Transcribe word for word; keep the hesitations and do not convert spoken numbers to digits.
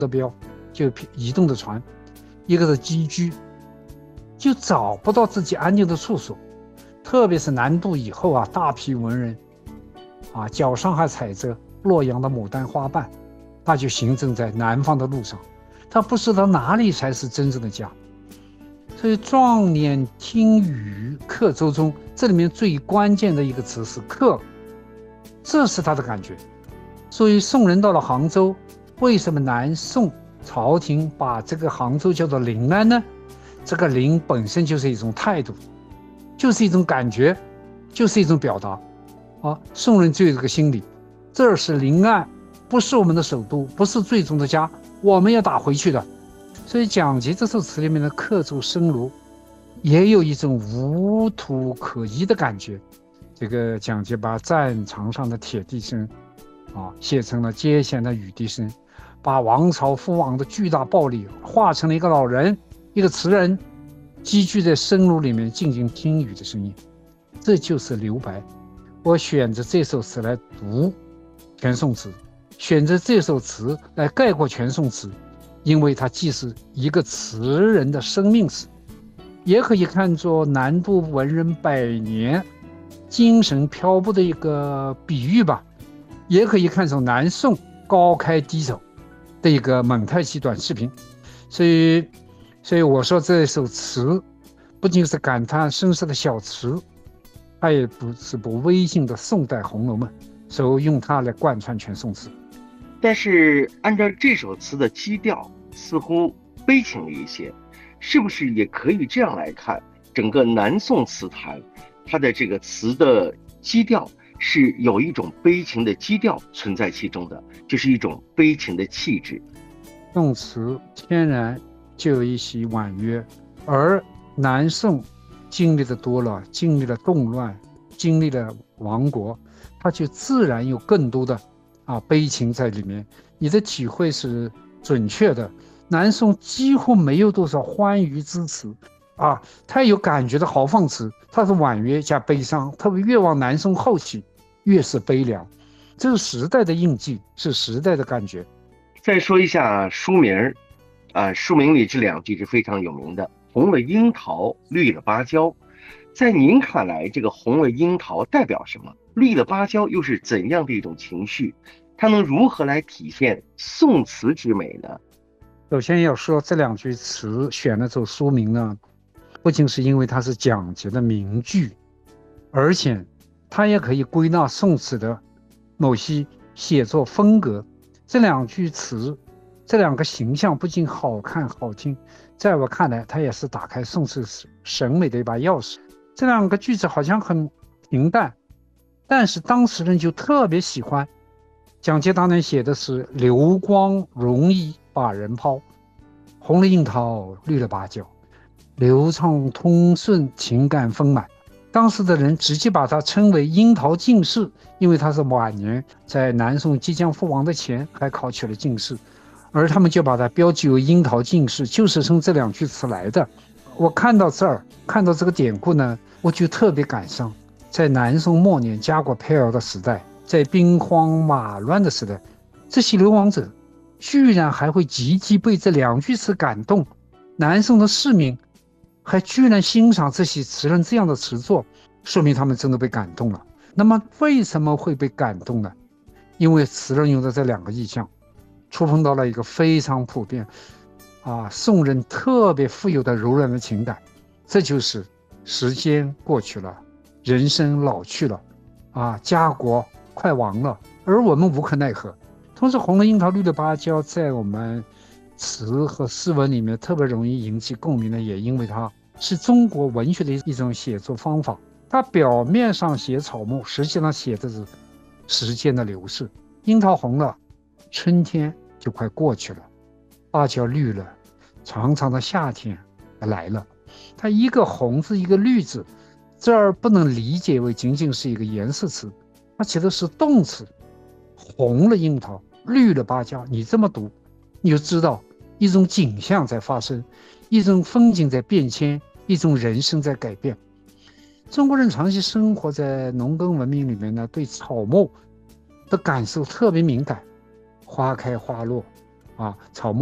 的标，就移动的船，一个是机居，就找不到自己安静的处所。特别是南渡以后啊，大批文人啊，脚上还踩着洛阳的牡丹花瓣，他就行走在南方的路上，他不知道哪里才是真正的家。所以壮年听雨客舟中，这里面最关键的一个词是客，这是他的感觉。所以宋人到了杭州，为什么南宋朝廷把这个杭州叫做临安呢？这个临本身就是一种态度，就是一种感觉，就是一种表达啊。宋人就有这个心理，这是临安，不是我们的首都，不是最终的家，我们要打回去的。所以蒋捷这首词里面的客舟生如，也有一种无土可依的感觉。这个蒋捷把战场上的铁笛声啊写成了街前的雨滴声，把王朝覆亡的巨大暴力化成了一个老人，一个词人积聚在生如里面静静听雨的声音。这就是留白。我选择这首词来读全宋词，选择这首词来概括全宋词，因为它既是一个词人的生命史，也可以看作南渡文人百年精神漂泊的一个比喻吧，也可以看作南宋高开低走的一个蒙太奇短视频。所以，所以我说这首词不仅是感叹身世的小词，它也不是部微型的宋代《红楼梦》，所以用它来贯穿全宋词。 但是按照这首词的基调似乎悲情了一些，是不是也可以这样来看，整个南宋词坛它的这个词的基调是有一种悲情的基调存在其中的，就是一种悲情的气质。 宋词天然就有一些婉约，而南宋经历的多了，经历了动乱，经历了亡国，它就自然有更多的啊悲情在里面。你的体会是准确的。南宋几乎没有多少欢愉之词啊，太有感觉的豪放词，它是婉约加悲伤，特别越往南宋后期越是悲凉，这是时代的印记，是时代的感觉。 再说一下书名，啊，书名里这两句是非常有名的，红了樱桃，绿了芭蕉。在您看来，这个红了樱桃代表什么？绿了芭蕉又是怎样的一种情绪？它能如何来体现宋词之美呢？ 首先要说这两句词选了做书名呢，不仅是因为它是蒋捷的名句，而且它也可以归纳宋词的某些写作风格。这两句词，这两个形象不仅好看好听，在我看来，它也是打开宋词审美的一把钥匙。这两个句子好像很平淡，但是当时人就特别喜欢。蒋捷当年写的是流光容易把人抛，红了樱桃，绿了芭蕉，流畅通顺，情感丰满。当时的人直接把它称为樱桃进士，因为他是晚年在南宋即将覆亡的前还考取了进士，而他们就把它标记为樱桃进士，就是从这两句词来的。我看到这儿，看到这个典故呢，我就特别感伤。在南宋末年家国飘摇的时代，在兵荒马乱的时代，这些流亡者居然还会积极被这两句词感动，南宋的市民还居然欣赏这些词人这样的词作，说明他们真的被感动了。那么为什么会被感动呢？因为词人用的这两个意象触碰到了一个非常普遍啊，宋人特别富有的柔软的情感，这就是时间过去了，人生老去了啊，家国快亡了，而我们无可奈何。同时红了樱桃，绿了芭蕉在我们词和诗文里面特别容易引起共鸣的，也因为它是中国文学的一种写作方法。它表面上写草木，实际上写的是时间的流逝。樱桃红了，春天就快过去了；芭蕉绿了，长长的夏天来了。它一个红字，一个绿字，这儿不能理解为仅仅是一个颜色词，它其实是动词。红了樱桃，绿了芭蕉，你这么读，你就知道一种景象在发生，一种风景在变迁，一种人生在改变。中国人长期生活在农耕文明里面呢，对草木的感受特别敏感，花开花落啊，草木。